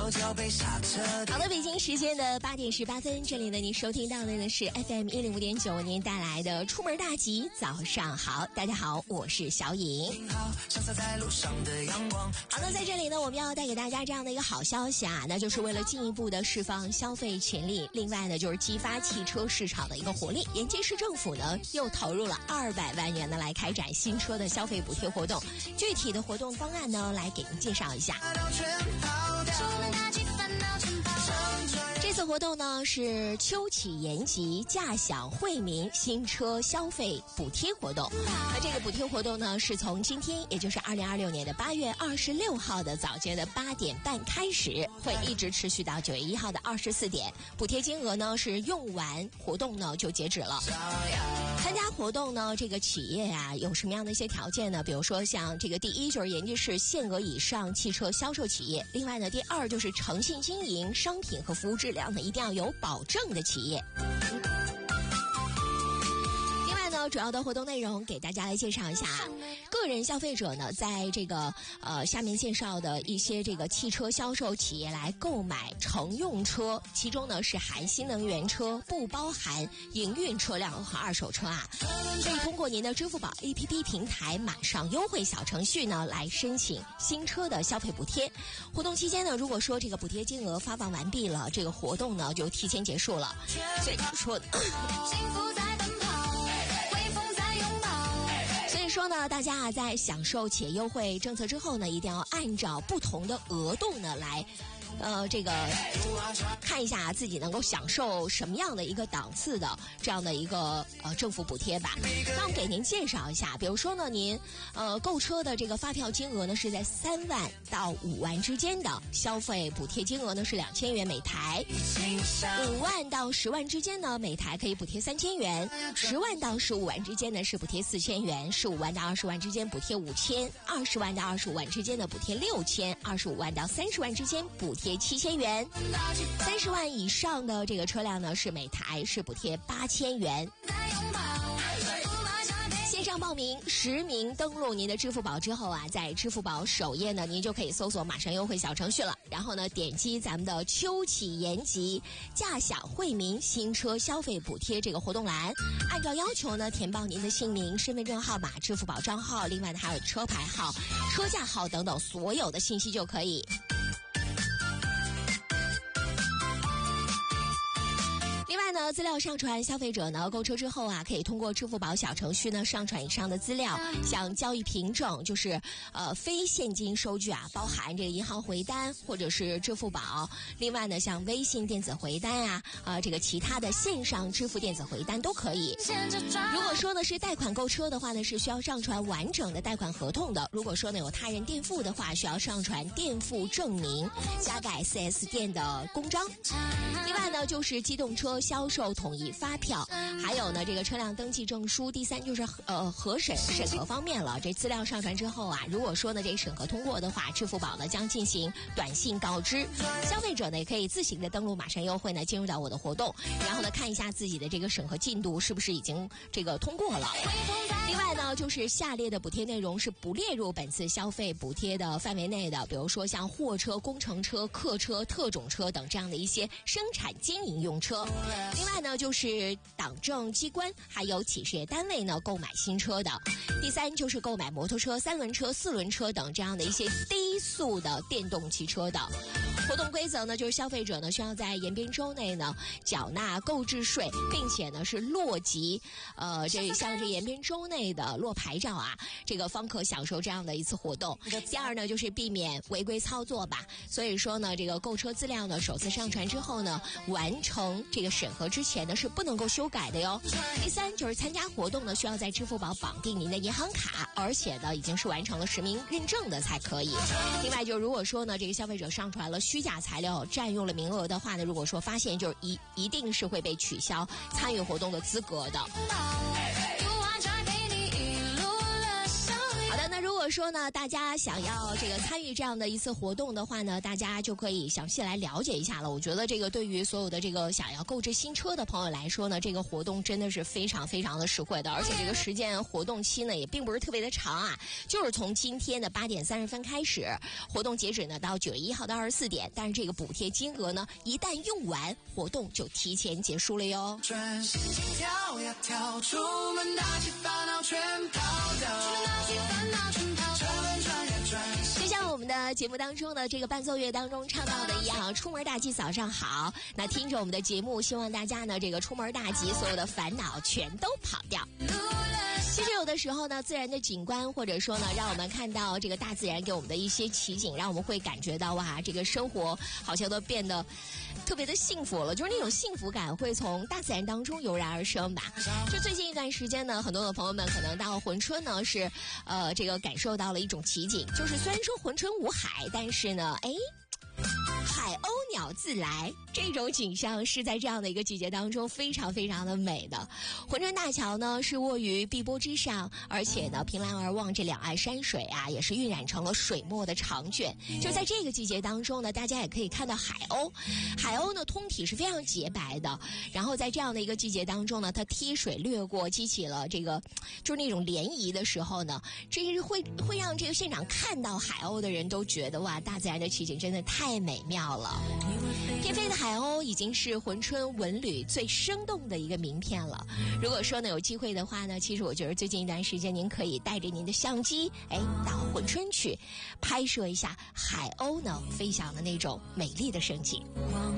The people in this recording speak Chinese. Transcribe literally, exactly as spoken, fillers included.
好了，北京时间的八点十八分，这里呢您收听到的呢是 F M 一零五点九为您带来的出门大吉，早上好，大家好，我是小颖。好，那在这里呢，我们要带给大家这样的一个好消息啊，那就是为了进一步的释放消费潜力，另外呢就是激发汽车市场的一个活力，延吉市政府呢又投入了二百万元呢来开展新车的消费补贴活动，具体的活动方案呢来给您介绍一下。这次活动呢是秋启延吉驾享惠民新车消费补贴活动。那这个补贴活动呢是从今天，也就是二零二六年的八月二十六号的早间的八点半开始，会一直持续到九月一号的二十四点。补贴金额呢是用完活动呢就截止了。参加活动呢，这个企业啊有什么样的一些条件呢？比如说像这个第一就是延吉市限额以上汽车销售企业，另外呢第二就是诚信经营，商品和服务质量呢一定要有保证的企业。另外呢，主要的活动内容给大家来介绍一下。个人消费者呢，在这个呃下面介绍的一些这个汽车销售企业来购买乘用车，其中呢是含新能源车，不包含营运车辆和二手车啊。可以通过您的支付宝 A P P 平台马上优惠小程序呢来申请新车的消费补贴。活动期间呢，如果说这个补贴金额发放完毕了，这个活动呢就提前结束了。所以说说呢，大家啊在享受企业优惠政策之后呢，一定要按照不同的额度呢来呃，这个看一下自己能够享受什么样的一个档次的这样的一个呃政府补贴吧。那我们给您介绍一下，比如说呢，您呃购车的这个发票金额呢是在三万到五万之间的，消费补贴金额呢是两千元每台；五万到十万之间呢，每台可以补贴三千元；十万到十五万之间呢是补贴四千元；十五万到二十万之间补贴五千；二十万到二十五万之间的补贴六千；二十五万到三十万之间补贴七千元，三十万以上的这个车辆呢是每台是补贴八千元。线上报名实名登录您的支付宝之后啊，在支付宝首页呢，您就可以搜索马上优惠小程序了，然后呢点击咱们的秋启延吉驾享惠民新车消费补贴这个活动栏，按照要求呢填报您的姓名、身份证号码、支付宝账号，另外呢还有车牌号、车架号等等所有的信息就可以。另外呢，资料上传消费者呢购车之后啊，可以通过支付宝小程序呢上传以上的资料，像交易凭证，就是呃非现金收据啊，包含这个银行回单或者是支付宝。另外呢，像微信电子回单啊，呃这个其他的线上支付电子回单都可以。如果说呢是贷款购车的话呢，是需要上传完整的贷款合同的。如果说呢有他人垫付的话，需要上传垫付证明，加盖 四 S 店的公章。另外呢，就是机动车销售统一发票，还有呢这个车辆登记证书。第三就是呃核审审核方面了，这资料上传之后啊，如果说呢这审核通过的话，支付宝呢将进行短信告知。消费者呢也可以自行的登录马上优惠呢，进入到我的活动，然后呢看一下自己的这个审核进度是不是已经这个通过了。另外呢，就是下列的补贴内容是不列入本次消费补贴的范围内的，比如说像货车、工程车、客车、特种车等这样的一些生产经营用车。另外呢，就是党政机关还有企事业单位呢购买新车的。第三就是购买摩托车、三轮车、四轮车等这样的一些低速的电动汽车的。活动规则呢，就是消费者呢需要在延边州内呢缴纳购置税，并且呢是落籍，呃，这像这延边州内的落牌照啊，这个方可享受这样的一次活动。第二呢，就是避免违规操作吧。所以说呢，这个购车资料呢首次上传之后呢，完成这个审核之前呢是不能够修改的哟。第三就是参加活动呢需要在支付宝绑定您的银行卡，而且呢已经是完成了实名认证的才可以。另外就如果说呢这个消费者上传了虚假材料，占用了名额的话呢，如果说发现就是一一定是会被取消参与活动的资格的。好的，那如果果说呢，大家想要这个参与这样的一次活动的话呢，大家就可以详细来了解一下了。我觉得这个对于所有的这个想要购置新车的朋友来说呢，这个活动真的是非常非常的实惠的，而且这个时间活动期呢也并不是特别的长啊，就是从今天的八点三十分开始，活动截止呢到九月一号的二十四点，但是这个补贴金额呢一旦用完，活动就提前结束了哟。 专心心跳呀跳，出门拿起烦恼全抛掉，出门拿起烦恼全抛掉，转转呀转。 就像我们的节目当中的这个伴奏乐当中唱到的一样，出门大吉早上好。那听着我们的节目，希望大家呢这个出门大吉，所有的烦恼全都跑掉。其实有的时候呢，自然的景观或者说呢，让我们看到这个大自然给我们的一些奇景，让我们会感觉到哇，这个生活好像都变得特别的幸福了，就是那种幸福感会从大自然当中油然而生吧。就最近一段时间呢，很多的朋友们可能到珲春呢是呃这个感受到了一种奇景，就是虽然说珲春无海，但是呢，哎。海鸥鸟自来，这种景象是在这样的一个季节当中非常非常的美的。珲春大桥呢是卧于碧波之上，而且呢凭栏而望，这两岸山水啊也是晕染成了水墨的长卷。就在这个季节当中呢，大家也可以看到海鸥，海鸥呢通体是非常洁白的，然后在这样的一个季节当中呢，它踢水掠过，激起了这个就是那种涟漪的时候呢，这是会会让这个现场看到海鸥的人都觉得哇，大自然的奇景真的太美妙了。天飞的海鸥已经是珲春文旅最生动的一个名片了。如果说呢有机会的话呢，其实我觉得最近一段时间您可以带着您的相机，哎，到珲春去拍摄一下海鸥呢飞翔的那种美丽的盛景。